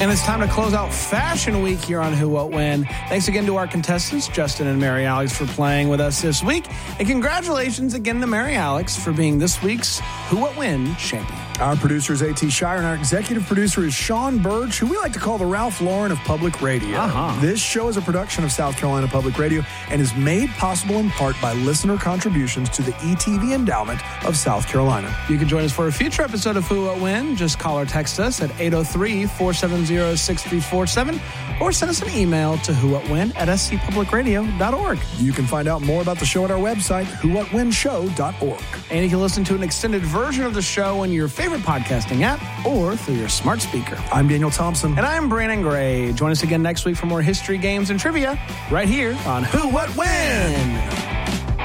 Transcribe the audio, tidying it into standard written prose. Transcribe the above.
And it's time to close out Fashion Week here on Who What When. Thanks again to our contestants, Justin and Mary Alex, for playing with us this week. And congratulations again to Mary Alex for being this week's Who What When champion. Our producer is A.T. Shire, and our executive producer is Sean Birch, who we like to call the Ralph Lauren of public radio. This show is a production of South Carolina Public Radio and is made possible in part by listener contributions to the ETV Endowment of South Carolina. You can join us for a future episode of Who What When. Just call or text us at 803-470-6347 or send us an email to whowhatwhen@scpublicradio.org. You can find out more about the show at our website, whowhatwhenshow.org. And you can listen to an extended version of the show on your favorite podcasting app or through your smart speaker. I'm Daniel Thompson. And I'm Brandon Gray. Join us again next week for more history, games, and trivia right here on Who What When.